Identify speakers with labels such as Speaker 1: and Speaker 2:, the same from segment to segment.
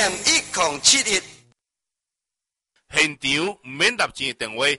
Speaker 1: FM1071，
Speaker 2: 现场唔免立钱的电话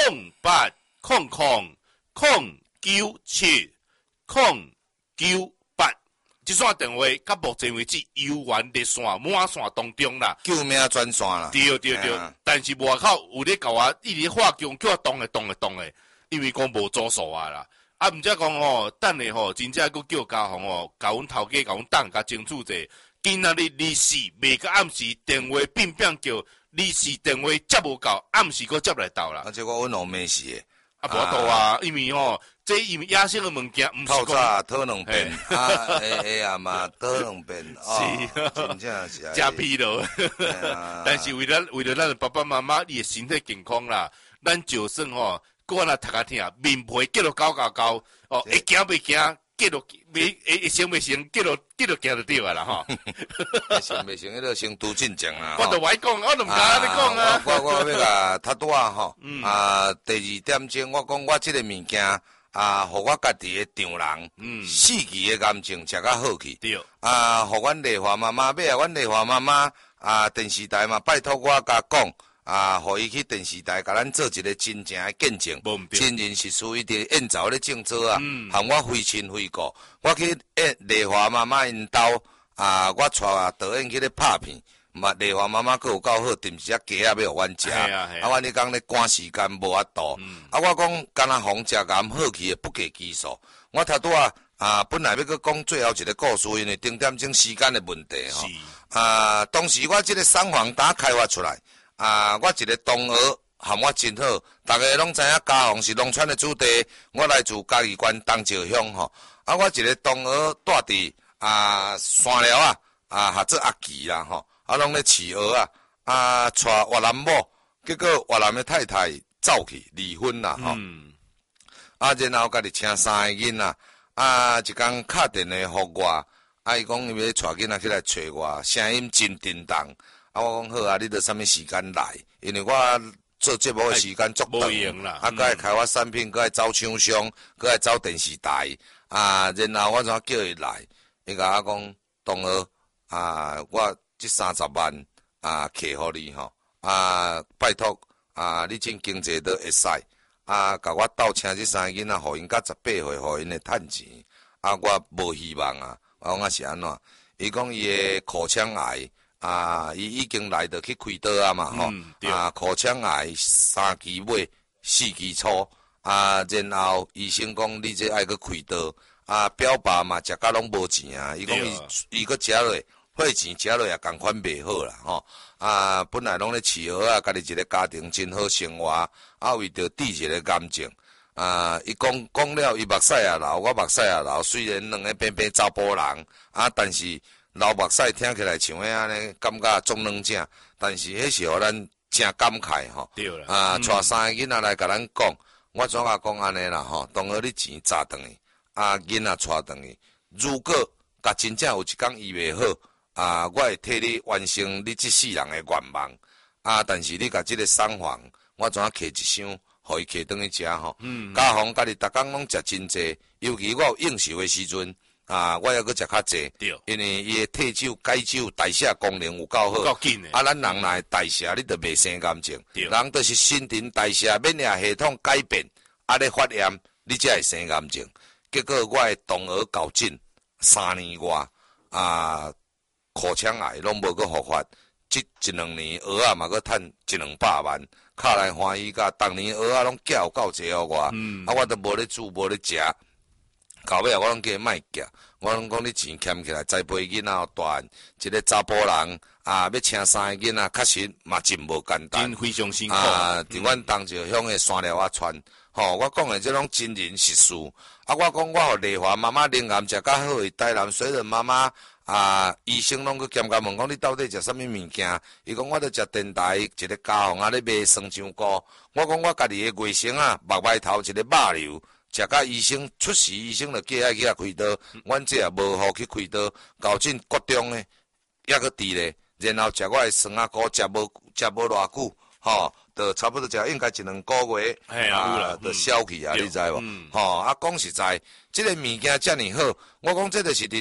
Speaker 2: 0800970998，这线电话到目前为止犹原热线满线当中啦，
Speaker 1: 救命专线啦。
Speaker 2: 对，但是外口有咧甲我一直化强，叫我动的，因为讲无住数啊啦。啊，毋则讲吼，等下吼，真正佫叫家访吼，甲阮头家甲阮等甲清楚者，今仔日24未到暗时电话变叫24电话接无到，暗时佫接来到啦。
Speaker 1: 而且我有咩事的？
Speaker 2: 啊，无多啊，因为吼，这因为野生的物件，毋是
Speaker 1: 透
Speaker 2: 讲
Speaker 1: 早讨两遍，啊嘛讨两遍，
Speaker 2: 是
Speaker 1: 真正是
Speaker 2: 加疲劳。但是为了咱的爸爸妈妈，你的身体健康啦，咱就算吼。我若头壳疼，面皮结落高，哦，会行袂行，结落会成袂成，结落行就对啊啦吼。
Speaker 1: 成袂成，迄个先拄进前啦。
Speaker 2: 我都歹讲，我都毋敢安尼讲啊。
Speaker 1: 我要甲他拄啊吼，第二点钟我讲我即个物件互我家己的丈人，四季的感情食较好去。
Speaker 2: 对。
Speaker 1: 互阮丽华妈妈，尾阮丽华妈妈电视台嘛拜托我甲讲。互伊去电视台，甲咱做一个真正的见证，真人实事，伊伫演奏咧正做啊，含我非亲非故。我去丽华妈妈因兜我带导演去咧拍片，嘛丽华妈妈佫有够好，炖一只鸡仔要互阮食，阮迄讲咧赶时间无法度，我讲干那红食咸好去的不计其数。我头拄本来要佫讲最后一个故事，因为丁点钟时间的问题吼，当时我即个双簧打开发出来。我一个同学含我真好，大家拢知影嘉义是农村的子弟，我来自嘉义县东石乡吼。我一个同学住伫山寮或者阿奇啦吼，拢咧饲鹅娶越南某，结果越南的太太走去离婚啦吼。然后家己请3个囡仔，一工敲电话互我，伊讲伊要带囡仔起来找我，声音真震动。我讲好啊，你着啥物时间来？因为我做节目的时间足长，佫会开发产品，佫会走厂商，佫会走电视台，然后我怎叫伊来？伊甲我讲，同学我这30万客互你吼，拜托你真经济都会使，甲我斗请这3个囡仔，互因到18岁，互因的趁钱，我无希望我讲是安怎？伊讲伊的口腔癌。伊已经来得去开刀嘛吼，口腔癌3期尾4期初，然后医生讲你这爱去开刀，表爸嘛食甲拢无钱伊讲伊搁食落，花钱食落也共款袂好啦吼，本来拢咧饲鹅家己一个家庭真好生活，为着抵一个感情，伊讲了伊目屎也流，我目屎也流，虽然两个平平查甫人，但是。流目屎听起来像迄安尼，感觉中两正，但是迄是互咱真感慨吼。
Speaker 2: 对啦。
Speaker 1: 带3个囡仔来甲咱讲，我怎啊讲安尼啦吼？同学你钱砸转去，囡仔带转去。如果甲真正有一天医袂好，我会替你完成你这世人的愿望。但是你甲这个双簧，我怎啊摕一箱，互伊摕转去食吼？嘉宏家己逐工拢食真济，尤其我有应酬的时阵。我还阁食较济，因为伊的退酒、解酒、代谢功能有够好，
Speaker 2: 够紧的。
Speaker 1: 咱人若会代谢，你就袂生感情。人就是新陈代谢、免疫系统改变，咧发炎，你才会生感情。结果我的同学搞进3年外，口腔癌拢无阁复发，这1-2年蚵仔嘛阁趁100-200万，卡来欢喜甲，当年蚵仔拢寄有够济互我，我都无咧煮，无咧食。到尾我拢叫伊卖寄，我拢讲你钱欠起来，栽培囡仔大一个查甫人要请3个囡仔，确实嘛真无简单，
Speaker 2: 真非常辛苦
Speaker 1: 伫阮东石乡的山寮村，我讲的这种真人实事。我讲我互丽华妈妈灵癌食较好，台南水人妈妈医生拢去检查问讲你到底食啥物物件？伊讲我著食电台一个家访咧卖酸香菇。我讲我家己的外甥目白头一个肉瘤。食甲医生出事，医生就叫伊去开刀，阮这也无好去开刀，搞进国中的，抑个治咧，然后食我的酸仔菇，食无偌久，就差不多食应该1-2个月，就消去你知无？讲实在，这个物件遮尔好，我讲这就是伫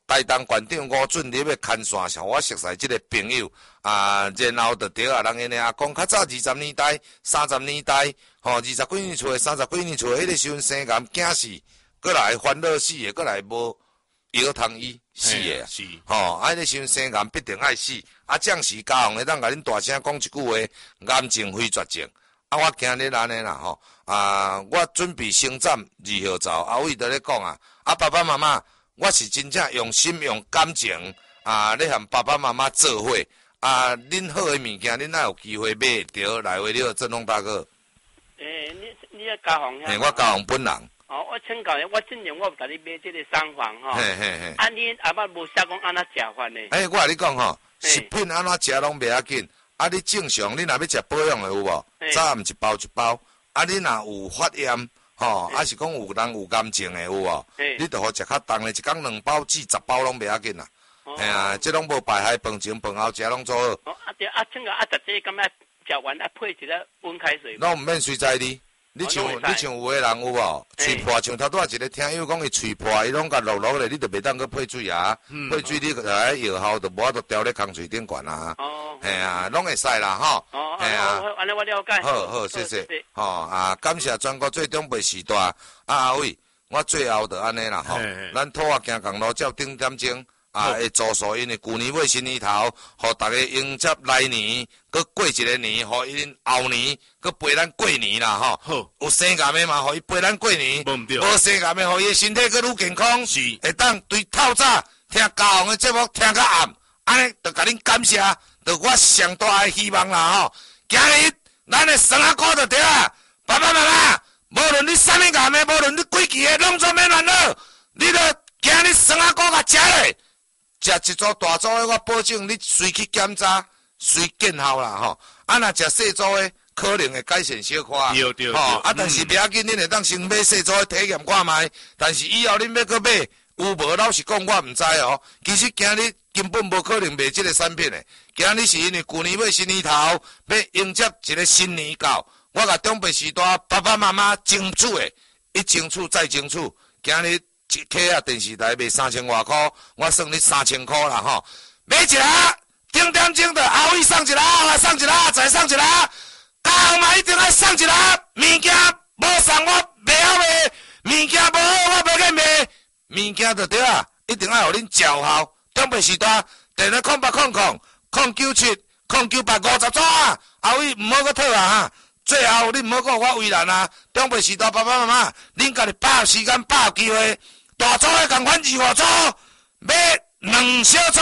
Speaker 1: 台东县长吴俊立要牵线，像我熟悉即个朋友然后就对人因的阿公较早20年代、30年代20几年厝的、30几年厝的，迄个时阵生癌惊死，过来烦恼死的，过来无药通医死的
Speaker 2: 是
Speaker 1: 迄个时阵生癌必定爱死，将士家红会当甲恁大声讲一句话，癌症非绝症。我今日安尼啦我准备升站2号走，阿伟在咧讲爸爸妈妈，我是真正用心用感情咧和爸爸妈妈做伙恁好的物件，恁哪有机会买着来为了振龙大哥？
Speaker 3: 你家红呀？
Speaker 1: 我家红本人。
Speaker 3: 我请教你，我之前我有甲你买这个商房你阿爸无写讲安怎食法呢？
Speaker 1: 我甲你讲食品安怎食拢袂要紧。你正常，你若要食保养的有无？早暗一包一包。你若有发炎，是讲有人有癌症的有无？你着好食较重的，一天2包至10包拢袂要紧啦。这拢无排害，饭前饭后食拢做好。
Speaker 3: 对，请个食这敢若食完配一个温开水。
Speaker 1: 拢毋免随在你。你像有的人有无？喙破，像头拄仔一个听友讲伊喙破，伊拢甲落落咧，你着袂当去配水配水你来药效就无法度调咧空喙顶悬拢会使啦
Speaker 3: 安尼我了解。
Speaker 1: 好，谢谢。感谢全国最长辈时代阿伟，我最后就安尼啦咱土啊行公路照顶点钟会助数因的旧年尾新年头，互大家迎接来年，佮过一个年，互因后年佮陪咱过年啦好，有生癌的嘛，互伊陪咱过年；无生癌的，互伊身体佮愈健康，会当对透早听家红的节目听到暗，安尼就甲恁感谢，就我上大的希望啦今日咱的生阿哥就对爸爸妈妈，无论你啥物癌的，无论你几期的，拢总免烦恼，你着今日生阿哥甲食咧。食一组大组的，我保证你随去检查，随见效啦若食细组的，可能会改善小可。
Speaker 2: 对
Speaker 1: 但是袂要紧，恁会当先买细组的体验看卖。但是以后恁要搁买，有无老实讲，我毋知其实今日根本无可能卖这个产品的。今日是因为旧年尾新年头，要迎接一个新年到，我甲长辈时代爸爸妈妈争取的，一争取再争取，今日。一客电视台卖3000外块，我算你3000块啦买一个，顶点钟的后尾送一个，送一个，再送一个，家后嘛一定要送一个，物件无送我袂晓卖，物件无好我袂去卖，物件就对一定要互恁照效。长辈时代电话080009795850组后尾毋好搁讨最后你毋好讲我为难长辈时代爸爸妈妈，恁家己把握时间，把握机会。大组的共款25组，买2小组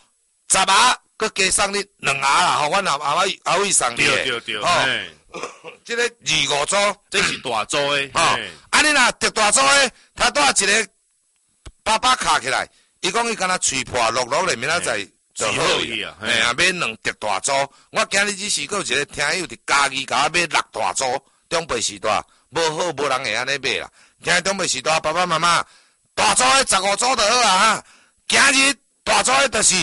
Speaker 1: 10盒，佮加送你2盒啦阮阿伟送你的。
Speaker 2: 对
Speaker 1: 这个25组，
Speaker 2: 这是大组的
Speaker 1: 你若得大组的，他带一个爸爸卡起来，伊讲伊敢若喙破落落咧，明仔载就好去买2得大组。我今日只是有一个听友伫嘉义甲我买6大组，长辈时代无好无人会安尼买啦。听长辈时代爸爸妈妈。大组的15组就好今日大组的就是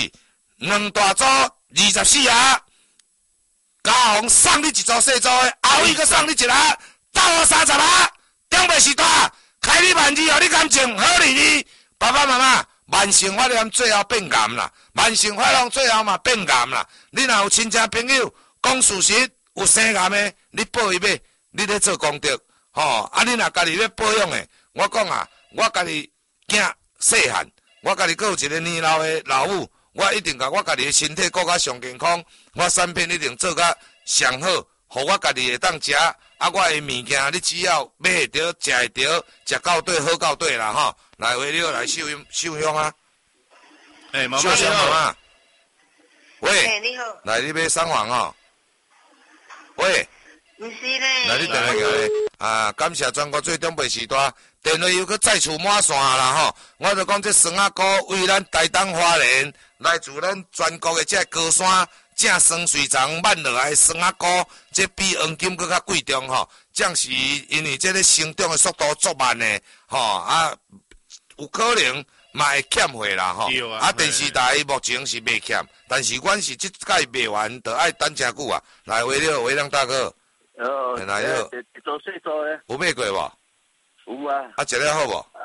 Speaker 1: 2大组24盒，家红送你1组细组的，后尾佮送你1盒，到我30盒。长辈时代开你万字，互你感情好利利。爸爸妈妈，慢性发炎最后变癌啦，慢性发炎最后嘛变癌啦。你若有亲戚朋友讲事实有生癌的，你报伊买，你咧做功德你若家己要保养的，我讲我家己。囝细汉，我家己阁有一个年老的老母，我一定甲我家己的身体顾较上健康，我产品一定做甲上好，互我家己会当食。我的物件你只要买会着、食会着、食到底好到底啦来为了来受香受香妈妈，喂，
Speaker 4: 你好，
Speaker 1: 来你买送房喂，
Speaker 4: 毋是咧，
Speaker 1: 来你电话过来感谢全国最长辈时代。电话又搁再次满线啦我就讲这酸仔糕为咱台东花莲来自咱全国的这高山正酸水长慢落来的酸仔糕，这比黄金搁较贵重正是因为这个生长的速度足慢的有可能嘛会欠货啦电视台目前是未欠，但是阮是这届卖完，就爱等真久来为了伟亮大哥，来了，
Speaker 5: 做细做的，
Speaker 1: 有买过无？
Speaker 5: 有啊。
Speaker 1: 食了好无？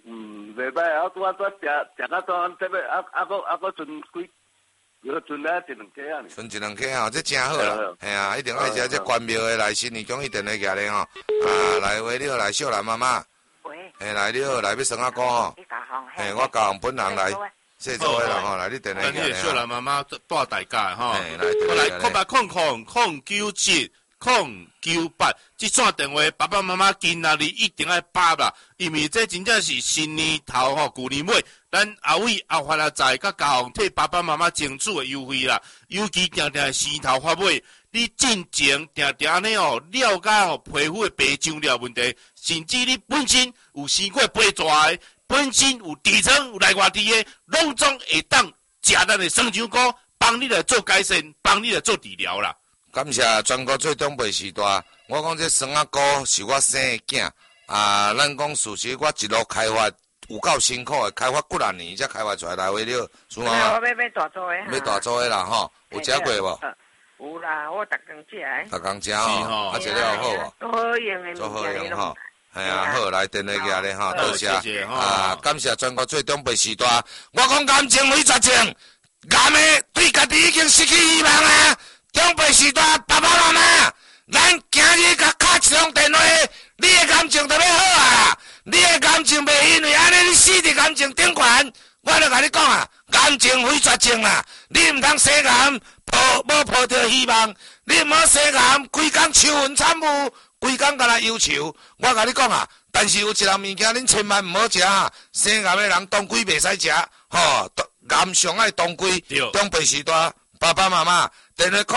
Speaker 4: 袂歹啊！我食到早，这要个剩几，剩了一两克啊。
Speaker 1: 剩一两克吼，这真好啦。嘿啊，一定爱食这关庙的来新年恭喜电话寄来吼。啊，来喂你好，来秀兰妈妈。
Speaker 5: 喂。
Speaker 1: 嘿，来你好，来要生阿哥吼。
Speaker 5: 你家行。
Speaker 1: 嘿，我家行本人来。谢座的啦吼，来你电话寄来。
Speaker 2: 秀兰妈妈带大家吼。
Speaker 1: 来，
Speaker 2: 来09800970998，这线电话爸爸妈妈今仔日一定要拨啦，因为这真正是新年头吼，旧年尾，咱后尾后发来财甲家行替爸爸妈妈争取的优惠啦，尤其定定先头发尾，你进前定定安尼哦，了解吼皮肤的白肿了问题，甚至你本身有生过白蛇的，本身有痔疮有内外痔的，拢总会当食咱的生姜菇，帮你来做改善，帮你来做治疗啦。
Speaker 1: 感谢全国最长辈时代，我讲这酸仔菇是我生的囝啊，咱讲事实我一路开发有够辛苦的，开发几啊年才开发出来来为了，是吗？
Speaker 5: 我要大做的。
Speaker 1: 要大做的啦吼，有食过无？
Speaker 5: 有啦，我逐工食的。
Speaker 1: 逐工食吼，啊，食了好无？
Speaker 5: 都好用的，
Speaker 1: 做好用吼。系啊，好来电话寄咧吼，多谢啊！感谢全国最长辈时代，我讲感情为绝情，癌的对家己已经失去希望啊！长辈时代，爸爸妈妈，咱今日甲敲一通电话，你的感情特别好啊！你的感情袂因为安尼你死伫感情顶悬，我著甲你讲啊，感情非绝情啊！你毋通生癌，无抱着希望，你毋好生癌，规工愁云惨雾。规工甲来忧愁，我甲你讲啊，但是有一样物件恁千万毋好食啊！生癌的人当归袂使食，吼，癌上爱当归。长辈时代，爸爸妈妈，电话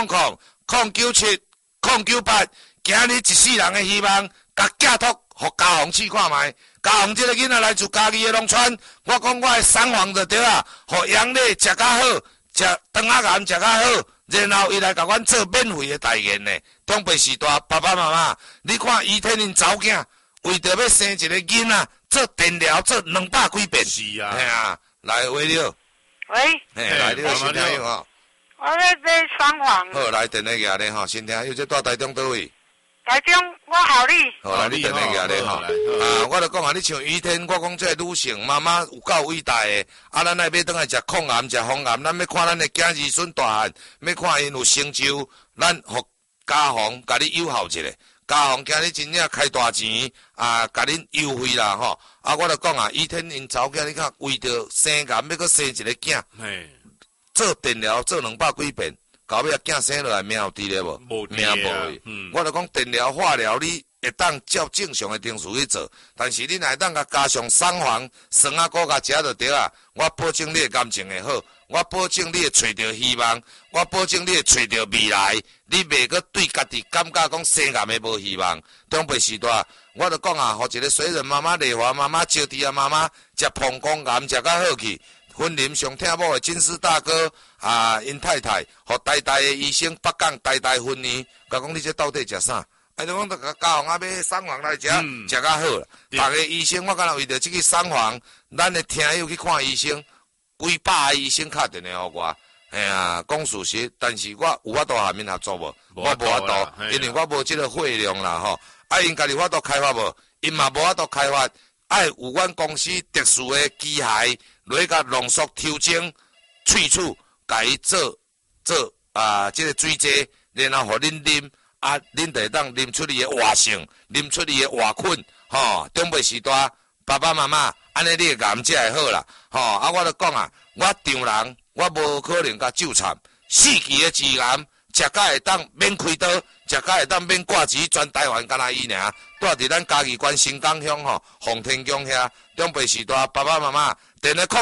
Speaker 1: 0800097098，今日一世人的希望，甲寄托互家宏试看卖。家宏这个囡仔来自家己的农村，我讲我的送房就对啊，互杨丽食较好，食肠仔癌食较好。然后伊来甲阮做免费的代言呢。长辈时代，爸爸妈妈，你看伊天因查某囝为着要生一个囡仔，做电疗做200几遍。
Speaker 2: 是啊。
Speaker 1: 嘿啊，来喂你好。
Speaker 5: 喂。
Speaker 1: 嘿，来你好，新听友吼。
Speaker 5: 我要买双黄。
Speaker 1: 好，来电话寄咧吼，新听友这住台中倒位？
Speaker 5: 台中，我好你。
Speaker 1: 好，来你电话寄咧吼。啊，我著讲啊，你像于天，我讲这女性妈妈有够伟大的。啊，咱爱要倒来食抗癌、食防癌，咱要看咱的囝儿孙大汉，要看因有成就，咱互家宏甲你友好一下。家宏今日真正开大钱啊，甲恁优惠啦吼。啊，我著讲啊，于天因查某囝，你看为着生癌要搁生一个囝，做电疗做200几遍。到尾囝生落来命有伫咧无？命无。我著讲电疗、化疗，你会当照正常的程序去做，但是你若当甲加上送房、酸仔菇甲食就对啊。我保证你的感情会好，我保证你会找到希望，我保证你会找到未来。你袂阁对家己感觉讲生癌的无希望。长辈时代，我著讲啊，互一个水人妈妈、丽华妈妈、招娣啊妈妈食膀胱癌食较好去。婚林上听某的金丝大哥啊，因太太和呆呆的医生北港呆呆婚姻，甲讲你这到底食啥？啊，就讲甲家宏啊买送房来食，食较好啦。逐个医生我敢若为着即个送房，咱的听友去看医生，几百个医生敲电话互我，哎呀，讲事实，但是我有法度下面合作无？我无法度，因为我无即个费量啦吼。啊，因家己法度开发无？因嘛无法度开发，爱有阮公司特殊的机械。来甲浓缩调整萃取，甲伊做即个水剂，然后互恁啉，啊，恁就会当啉出你的活性，啉出你的活菌，吼。长辈时代，爸爸妈妈，安尼你的癌才会好啦，吼。啊，我著讲啊，我丈人，我无可能甲纠缠，4期的致癌，食甲会当免开刀，食甲会当免挂钱，全台湾敢若伊尔，住伫咱嘉义县新港乡吼，奉天宫遐。长辈时代，爸爸妈妈。电话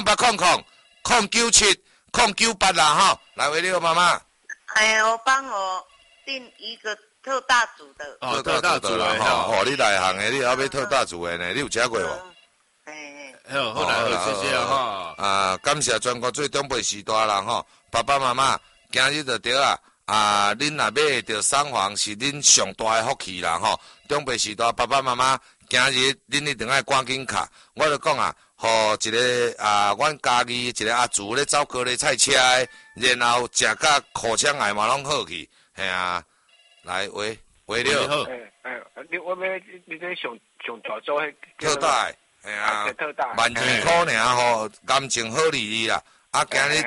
Speaker 1: 09800097098啦吼，来喂你好妈妈。
Speaker 5: 哎，我帮我订一个特大组的。
Speaker 1: 哦，特大组的吼，哦，你内行的，你还要特大组的呢，你有食过无？
Speaker 2: 好来，谢谢哈。
Speaker 1: 啊，感谢全国最长辈时代啦吼，爸爸妈妈，今日就对啊。啊，恁若买着送房是恁上大的福气啦吼，长辈时代，爸爸妈妈，今日恁一定爱赶紧卡，我就讲啊。互一个啊，阮家己一个阿祖咧走高丽菜车的，然后食甲口腔癌嘛拢好去，嘿啊，来喂你好，
Speaker 6: 你我要你这上大组迄
Speaker 1: 特大哎呀
Speaker 3: 特大
Speaker 1: ，12,000尔吼，感情好利啦。啊，今日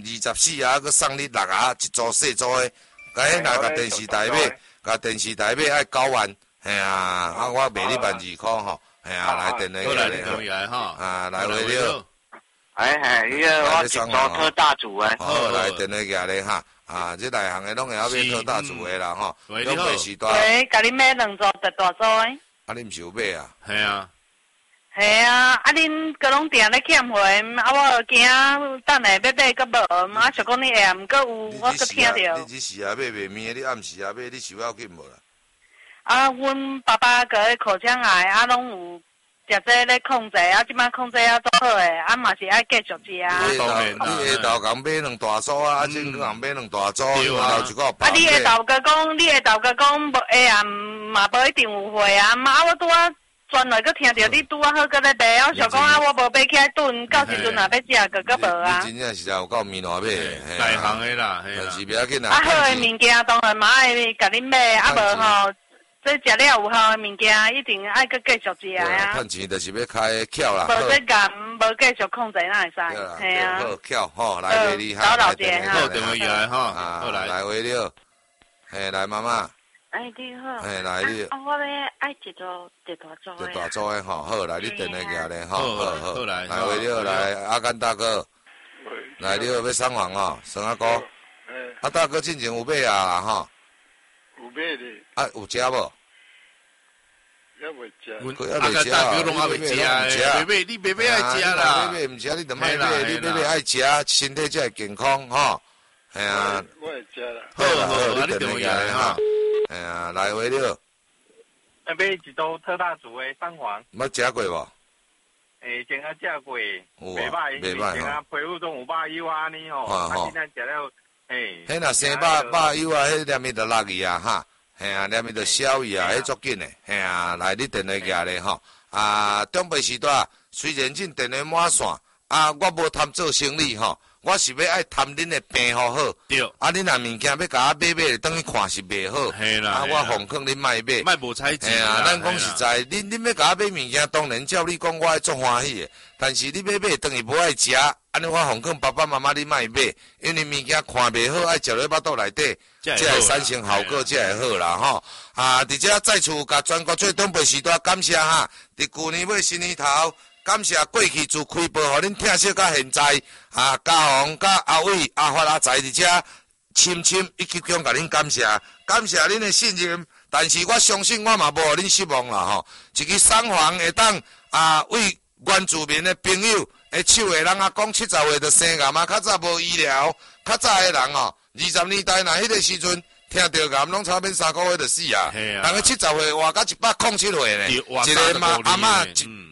Speaker 1: 24啊，佮送你6啊，一组细组的，甲甲电视台买，甲电视台买爱9万，嘿啊，我卖你12,000吼，嘿啊，来电话
Speaker 2: 来哈，
Speaker 1: 啊，来回了。
Speaker 3: 伊个我是做特大组诶。
Speaker 1: 好，来电话寄咧哈，啊，这内行的拢会晓买特大组的啦吼，拢袂时代。
Speaker 5: 喂，甲你买2组特大组诶。
Speaker 1: 啊，你毋是有买啊？
Speaker 2: 系啊。
Speaker 5: 系啊，啊恁个拢定咧欠货，啊我惊等下要买个无，啊想讲你下毋过有，我搁听着。
Speaker 1: 你日时啊买袂面，你暗时啊买，你收要紧无啦？
Speaker 5: 啊，阮爸爸个口腔癌，啊拢有食这咧控制，啊即摆控制啊足好诶，啊嘛是爱继续食。
Speaker 1: 你下昼共买2大组啊，正共买2大组，然后一个包。啊，
Speaker 5: 你下昼个讲，无下暗嘛无一定有货啊，啊我拄啊。转来佮听着你拄啊好佮咧卖，我想讲啊，我无买起来炖，到时阵若要食个无啊。
Speaker 1: 你真正是有够面烂买，
Speaker 2: 内行的啦，
Speaker 1: 但是不要紧啦。
Speaker 5: 啊好诶物件当然嘛爱甲你买，啊无吼，这食了有效诶物件一定爱佮继续食啊。
Speaker 1: 趁钱就是要开巧啦。
Speaker 5: 无这甘，无继续控制哪会使？系啊。
Speaker 1: 好巧吼，来回你哈，
Speaker 5: 来电话。
Speaker 2: 好电话来哈，好
Speaker 1: 来回了，嘿来妈妈。
Speaker 5: 你好。
Speaker 1: 来你。
Speaker 5: 我咧爱一组特大组
Speaker 1: 的。特大组的吼，好来你电话寄咧吼，好
Speaker 2: 来
Speaker 1: 回了来阿甘大哥，来你要送房哦，孙阿哥。啊大哥之前有买啊吼。
Speaker 4: 有买咧。
Speaker 1: 啊有食无？
Speaker 4: 也未食。
Speaker 2: 阿甘大哥拢还未食诶，买你买爱食啦。
Speaker 1: 买毋食你就莫买，你买爱食，身体才会健康吼。系啊。
Speaker 4: 我会食啦。
Speaker 1: 好，你电话寄咧吼。哎呀，来回了。
Speaker 3: 买一组特大组的三黄。
Speaker 1: 捌食过无？
Speaker 3: 前下食过，
Speaker 1: 袂歹，袂歹
Speaker 3: 前下皮肤中有肉油啊呢吼，啊今天食了，
Speaker 1: 迄若生肉油啊，迄念伊就落去啊哈，嘿啊，念伊就消去啊，迄足紧诶，嘿啊，来你电话寄咧吼，啊，中北时代虽然恁电话满线，啊，我无贪做生意吼。我是要爱贪恁的病好好，
Speaker 2: 对。
Speaker 1: 啊，恁若物件要甲我买，等于看是袂好，
Speaker 2: 系啦。
Speaker 1: 啊，我奉劝恁莫买，
Speaker 2: 莫无猜忌。
Speaker 1: 哎呀，咱讲实在，恁要甲我买物件，当然照你讲，我会足欢喜的。但是你要买，等于无爱食，安尼我奉劝爸爸妈妈你莫买，因为物件看袂好，爱食咧腹肚内底，才会产生效果，才会好啦吼。啊，伫遮再次甲全国最东北时代感谢哈，伫旧年尾新年头。感谢过去自开播，互恁听惜到现在，啊，嘉宏、甲阿伟、阿发、阿财伫遮，深深一级讲甲恁感谢，感谢恁的信任。但是我相信我嘛无互恁失望啦吼。一支送房会当为原住民的朋友的手的人啊，讲70岁就生癌嘛，较早无医疗，较早的人哦，20年代那迄个时阵。听到癌拢差免3个月就死啊！人个70岁活到107岁呢，一个妈阿嬷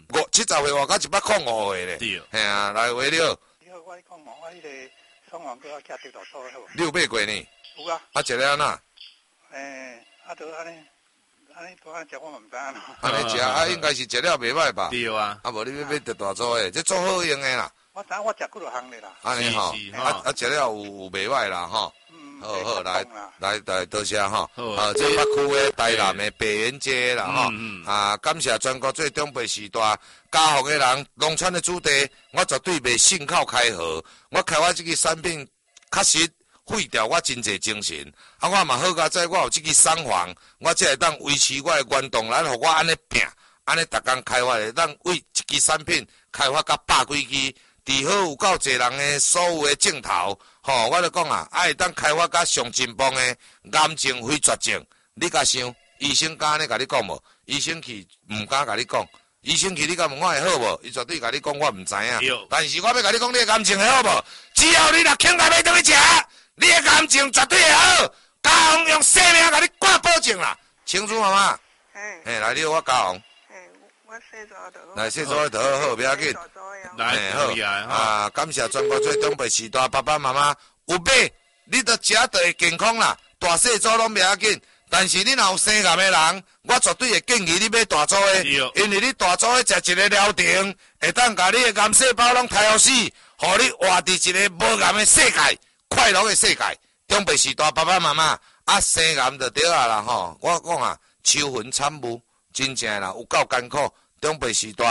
Speaker 1: 70岁活到105岁呢。嘿啊，来回了。
Speaker 6: 你好，我讲我迄个送房叫我寄特大组好无？
Speaker 1: 你有买过呢？
Speaker 6: 有啊。
Speaker 1: 啊，食了安那？
Speaker 6: 都安尼都安尼食我嘛毋知影咯。
Speaker 1: 安尼食啊，应该是食了袂歹吧？
Speaker 2: 对啊。
Speaker 1: 啊，无你要买特大组的，这足好用的啦。
Speaker 6: 我知影我食几落项的啦。
Speaker 1: 安尼吼，食了有袂歹啦吼。好，来，多谢哈。这北区的台南的北园街啦哈。感谢全国最东北时代家福的人，农村的主题，我绝对袂信口开河。我开发这个产品，确实费掉我真侪精神。啊，我嘛好佳在，我有这个厂房，我才会当维持我的原动力，互我安尼拼，安尼逐工开发的，咱为一支产品开发到100几支。伫好有够侪人的所有的镜头，吼，我就讲啊，会当开发甲上进步的癌症非绝症。你甲想，医生敢安尼甲你讲无？医生去毋敢甲你讲，医生去你敢问我会好无？伊绝对甲你讲我毋知影。但是我要甲你讲，你的癌症会好无？只要你若肯甲要倒去食，你的癌症绝对会好。嘉宏用生命甲你挂保证啦，清楚妈妈？嘿，来，你我嘉宏。
Speaker 6: 我洗澡就好。
Speaker 1: 来，洗澡就好，不要紧。
Speaker 2: 来，好
Speaker 1: 啊！感谢全国最东北时代爸爸妈妈有买，你着食就会健康啦。大细组拢不要紧，但是你若有生癌的人，我绝对会建议你买大组的，因为你大组的食一个疗程，会当把你的癌细胞拢杀死，互你活伫一个无癌的世界，快乐的世界。东北时代爸爸妈妈生癌就对啊啦吼！我讲啊，秋云惨雾，真正啦有够艰苦。东北时代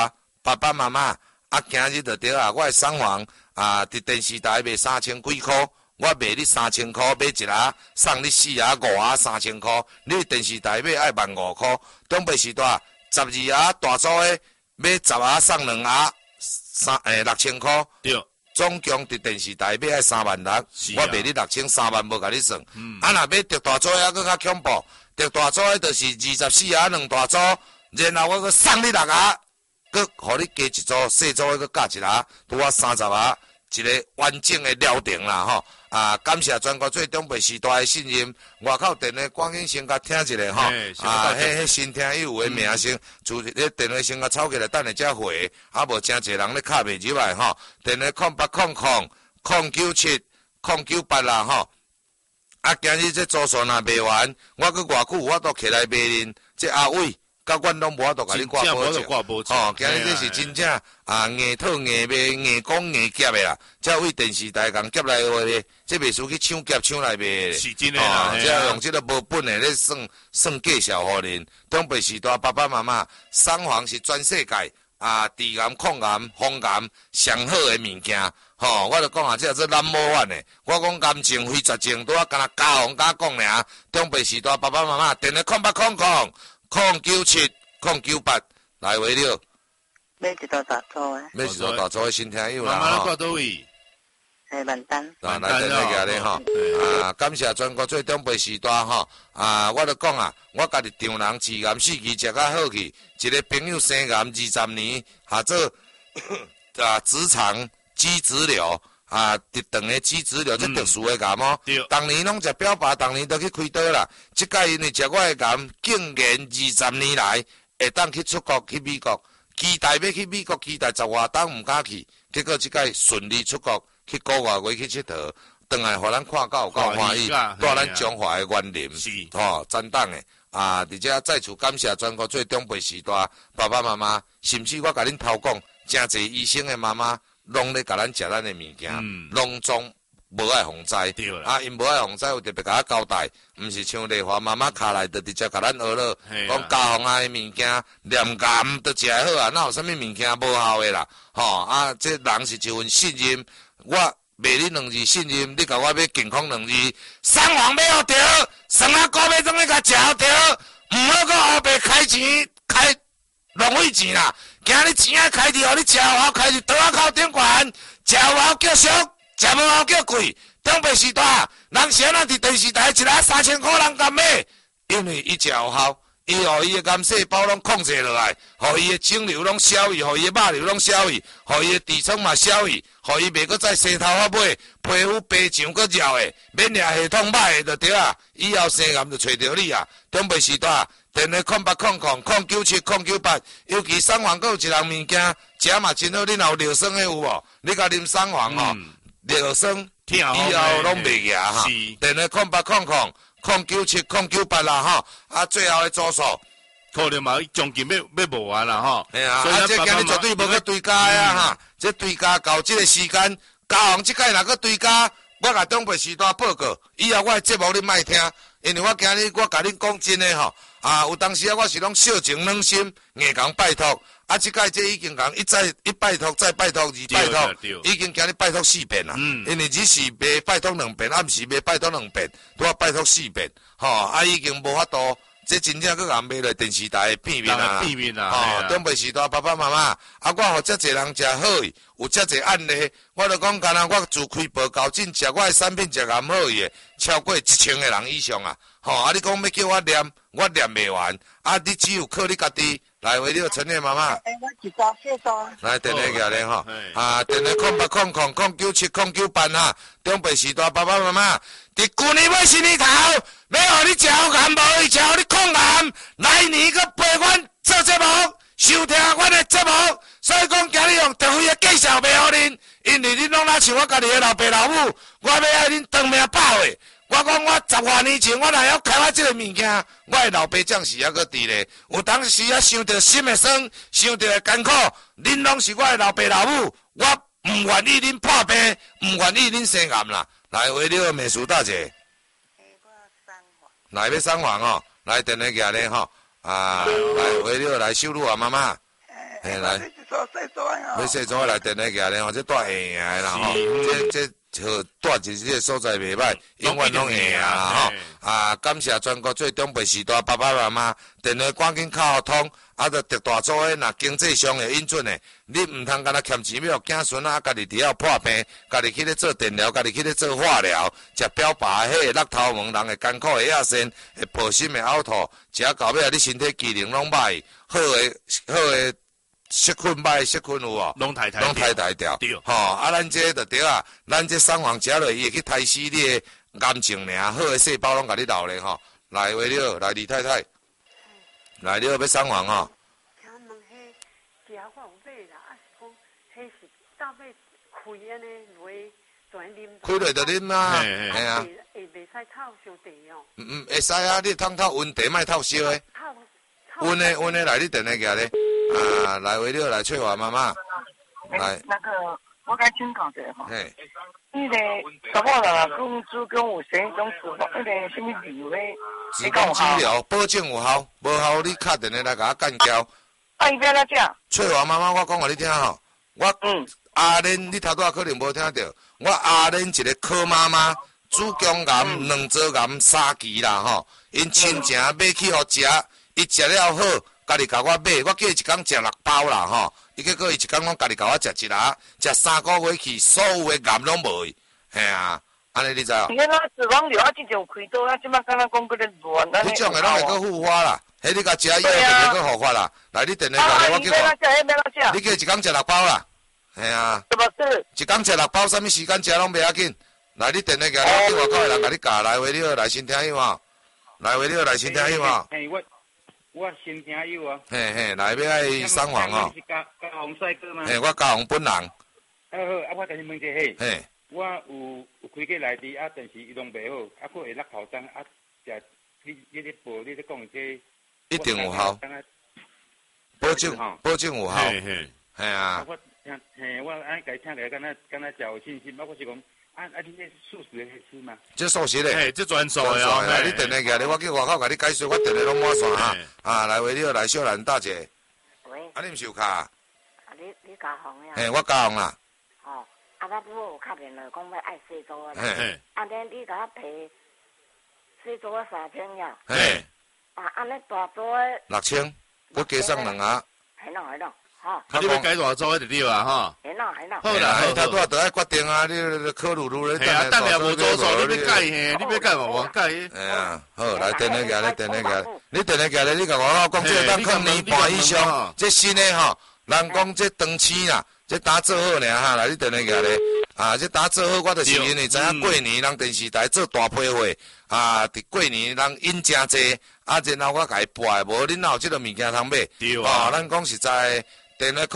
Speaker 1: 爸爸妈妈啊，今日就对啊，我的送房啊，伫电视台卖3000几箍，我卖你3000箍，买一盒送你4盒5盒3000箍，你电视台买爱15000箍，东北时代12盒大组的买10盒送2盒6000箍，
Speaker 2: 对。
Speaker 1: 总共伫电视台买爱36000，我卖你6000，3万无甲你算。啊，若买特大组还佫较恐怖，特大组的就是24盒2大组，然后我佫送你6盒，佫互你加一组，细组的佫加一盒，拄啊30盒，一个完整的疗程啦吼。啊，感谢全国最东北时代的信任，外口电话赶紧先甲听一下吼。啊，迄新听友的名声，就迄电话先甲抄起来，等下才回。啊，无真侪人咧敲袂入来吼。电话0800097098啦吼。啊，今日这租数若卖完，我佫偌久我都起来卖恁，这阿伟。甲阮拢无法度甲你挂保证，吼！今日这是真正啊，硬套硬卖硬讲硬夹的啦，才为电视台共夹来话咧，这袂输去抢夹抢来卖咧，
Speaker 2: 是真诶啦，
Speaker 1: 即用这个无本诶咧算介绍互恁。东北时代爸爸妈妈，送房是全世界啊，治癌、抗癌、防癌上好诶物件，吼！我著讲啊，这是number one诶。我讲癌症、非绝症，拄啊，敢若家防甲讲尔。东北时代爸爸妈妈，电话097098来回了。
Speaker 7: 买一道大组诶。
Speaker 1: 买一道大组诶新听友啦
Speaker 2: 吼。妈妈挂倒位？
Speaker 7: 万丹。
Speaker 1: 啊，来电话咧吼。啊，感谢全国最东北时代吼。啊，我著讲啊，我家己丈人治癌4期食较好去，一个朋友生癌20年，啊做啊直肠肌脂瘤。啊，直肠的肌脂瘤，这特殊的癌哦。当年拢食标靶，当年都去开刀啦。即届因为食我的癌，竟然20年来会当去出国去美国，期待要去美国，期待10外冬毋敢去，结果即届顺利出国去国外月去佚佗，回来互咱看到有够欢喜，带咱中华的园林，吼，赞当的。啊，而且再次感谢全国最东北时代爸爸妈妈，甚至我甲恁偷讲，真侪医生的妈妈。拢咧甲咱食咱的物件，拢总无爱防灾，啊，因无爱防灾，有特别甲我交代，毋是像丽华妈妈卡来，就直接甲咱学了，讲家防啊的物件，连癌都食好啊，哪有啥物物件无效的啦？吼，啊，这人是一份信任，我卖你2字信任，你甲我买健康2字，送房买好着，送啊股票总咧甲食好着，毋好搁后壁开钱开浪费钱啦。今日钱啊开伫，互你食好开伫刀仔口顶悬，食好叫俗，食无好叫贵。东北时代，人是安怎伫电视台一盒3000块人敢买？因为伊食有效，伊互伊的癌细胞拢控制落来，互伊的肿瘤拢消去，互伊的肉瘤拢消去，互伊的痔疮嘛消去，互伊袂搁再生头发尾，皮肤白上搁绕的，免疫系统歹的就对啊。以后生癌就找着你啊！东北时代。电话0800097098，尤其送房阁有一样物件，食嘛真好。恁若有尿酸的有无？你甲啉送房吼，尿酸以后拢袂赢哈。电话0800097098啦吼，啊，最后的组数，
Speaker 2: 可能嘛奖金要无完啦吼。
Speaker 1: 嘿啊，啊，这今日绝对无去追加啊哈，这追加到这个时间，家防这届若去追加，我甲东北时代报告，以后我的节目你莫听，因为我今日我甲恁讲真诶吼。啊，有当时啊，我是拢小情软心，硬讲拜托。啊，即届这已经讲一拜托，再拜托，二拜托，已经今日拜托4遍啦。因为日时袂拜托2遍，暗时袂拜托2遍，拄啊拜托4遍。吼，啊已经无法度，这真正佫硬卖落电视台的片面啊。吼，东北时代爸爸妈妈，啊，我互遮侪人食好伊，有遮侪案例，我著讲，干那我自开报到真食我的产品食咁好伊的，超过1000个人以上啊。吼，啊，你讲要叫我念，我念袂完，啊，你只有靠你家己来回了陈丽妈妈。
Speaker 7: 我一包谢多。
Speaker 1: 来电话过来吼，啊，电话0800097098哈，东北时代爸爸妈妈，伫旧年尾新年头，要互你食好咸，无伊食互你抗癌，来年个陪阮做节目，收听阮的节目，所以讲今日用特惠的介绍卖互恁，因为恁拢若像我家己的老爸老母，我要爱恁长命百岁。我讲我10多年前，我若要开发这个物件，我的老爸将是还搁伫咧。有当时啊，想着心会酸，想着会艰苦，恁拢是我的老爸老母，我唔愿意恁破病，唔愿意恁生癌啦。来，为了美术大姐，来要送房哦，来电话过来吼，啊，来为了来收入啊妈妈，来。
Speaker 6: 细组啊！
Speaker 1: 要细组来电来举咧吼，这带硬的啦吼，这好带一个所在袂歹，永远拢硬啦吼。啊，感谢全国最长辈时代爸爸妈妈，电话赶紧敲通，啊，着特大组的，若经济上会允准的，你毋通干那欠钱要囝孙啊，家己伫遐破病，家己去咧做电疗，家己去咧做化疗，食标靶的迄个落头毛，人会艰苦会亚身，会破心会呕吐，食到尾啊，你身体机能拢歹，好的。食困歹，食困有哦，
Speaker 2: 拢太
Speaker 1: 掉，吼！啊，咱这就对啊，咱这送黄食落，伊会去杀死你的癌症尔，好的细胞拢甲你留咧吼。来，话了，来李太太，来了要送黄吼。
Speaker 8: 请问迄家我有买啦，啊是讲，迄是到尾开安尼落全啉。
Speaker 1: 开落就啉啦，系啊。
Speaker 8: 会袂使透烧茶哦。
Speaker 1: 会使啊，你通透温茶，莫透烧的。温的来，你电话举咧。啊，来为了来翠华妈妈，来。
Speaker 7: 那个，我该请教一下吼。
Speaker 1: 嘿。
Speaker 7: 那个查某人啊，讲子宫有生种子那个什么瘤咧？
Speaker 1: 子宫肌瘤保证有效，无效你敲电话来甲我干交。
Speaker 7: 啊，伊要哪只？
Speaker 1: 翠华妈妈，我讲互你听吼，我阿莲，你头拄仔可能无听到，我阿莲一个柯妈妈，子宫癌、卵巢癌3期啦吼，因亲情买去互食，伊食了好。家己甲我买，我叫伊一工食6包啦吼，伊结果伊一工拢家己甲我食一粒，食3个月去，所有的癌拢无去，嘿啊，安尼你知哦？
Speaker 7: 你看那子宫瘤啊，即种开刀啊，即摆敢若讲嗰个乱啊。
Speaker 1: 迄种的拢会搁复发啦，迄你甲食以后就会搁复发啦。来，你电话过来，我叫我。你叫伊一工食6包啦，嘿啊。一工食6包，啥物时间食拢袂要紧。来，你电话过来，我叫外口的人甲你教来，话你来先听有无？来，话你来先听有无？
Speaker 9: 我新听友啊，
Speaker 1: 嘿嘿，来要爱送黄哦。
Speaker 9: 是嘉宏帅哥吗？
Speaker 1: 嘿，我嘉宏本人。
Speaker 9: 好，啊，我甲你问一下嘿。
Speaker 1: 嘿。
Speaker 9: 我有开过内地啊，但是伊拢袂好，啊，佫会落头针啊，食你咧报你咧讲这。
Speaker 1: 一定有效。保证有效。
Speaker 2: 嘿嘿。
Speaker 1: 嘿啊。
Speaker 9: 我听，嘿，我安家听起来，敢若真有信心，我是讲。你这素食的吃吗？
Speaker 1: 这素食的，
Speaker 2: 嘿，这全素的哦。
Speaker 1: 来，你电话过来，我去外口甲你解说，我电话拢满线哈。啊，来，为了来小兰大姐。
Speaker 8: 喂。
Speaker 1: 啊，你毋是有卡？啊，
Speaker 8: 你嘉宏呀？
Speaker 1: 嘿，我嘉宏啦。
Speaker 8: 哦，啊，我有敲电话讲要爱洗澡啊。
Speaker 1: 嘿。
Speaker 8: 安尼你甲我赔洗澡啊3000呀？
Speaker 1: 嘿。
Speaker 8: 啊，安尼大组的。
Speaker 1: 6000，我加送2盒。
Speaker 8: 系咯。
Speaker 2: 你要改大组就对啊，哈。
Speaker 8: 系咯。
Speaker 1: 好啦，他拄仔就爱决定啊，你考虑咧。
Speaker 2: 系啊，等下无做数，你要改嘿，你要改嘛，我改。
Speaker 1: 系啊，好，来电话过来，电话过来，你电话过来，你甲我讲，这当靠年半以上，这新的吼，人讲这长期啦，这打做好尔哈，来你电话过来，啊，这打做好，我就是因为知影过年人电视台做大批货，啊，伫过年人引真济，啊，然后我甲伊播，无恁哪有这个物件通买？哦，咱讲实在。电话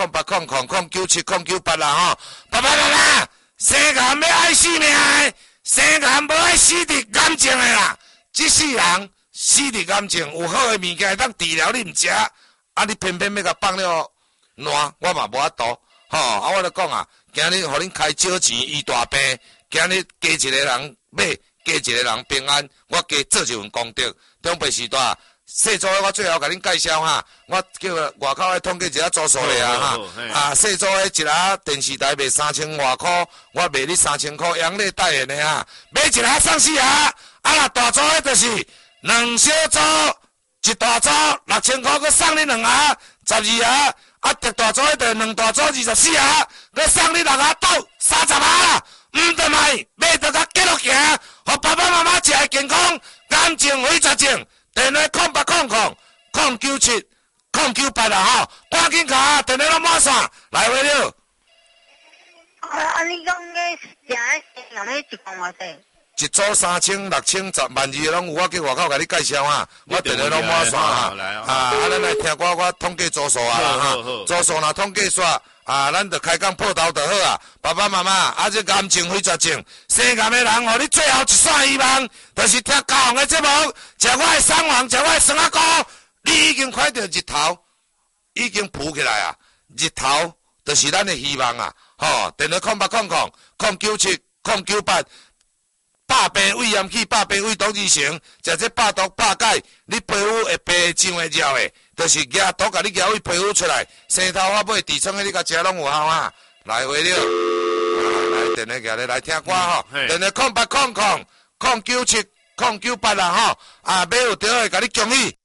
Speaker 1: 0800097098啦吼，爸爸妈妈，生癌要爱死命的，生癌无爱死伫癌症的啦。即世人死伫癌症，有好的物件会当治疗你毋食，啊你偏偏要甲放了烂，我嘛无法度，吼啊我咧讲啊，今日互恁开少钱医大病，今日加一个人买，加一个人平安，我加做一份功德，长辈时代。细组的我最后甲恁介绍哈，我叫外口的统计一下组数咧啊哈，啊细组的一粒电视台卖3000外块，我卖你3000块，阳历代言的哈，买一粒送4盒，啊若大组的就是2小组，一大组6000块，佮送你2盒，12盒，啊特大组的就2大组24盒，佮送你6盒斗30盒啦，毋得卖，买得甲继续行，互爸爸妈妈食的健康，癌症毁绝症。电话0800097098啦吼，赶紧卡，电话拢满线，来话了。
Speaker 7: 你讲个食的用迄一公偌济？
Speaker 1: 一组3000、6000、10万2拢有，我去外口甲你介绍啊，我电话拢满线啊。啊，咱来听我统计组数啊哈，组数若统计煞。啊，咱着开讲破头就好啊！爸爸妈妈，啊，这癌症毁绝症，生癌的人哦，你最后一线希望，就是听嘉宏的节目，食我的送黄，食我的酸仔糕，你已经看到日头，已经浮起来啊！日头就是咱的希望啊！吼，电话0800097098， 百病胃炎去，百病胃毒二成，食这百毒百钙，你皮肤会白上会绕的，就是牙毒甲你咬去皮肤出来，生头发尾痔疮的你甲食拢有效啊！来回了，来电话举咧来听歌吼，电话080009970998啦吼，啊，买有着会甲你恭喜。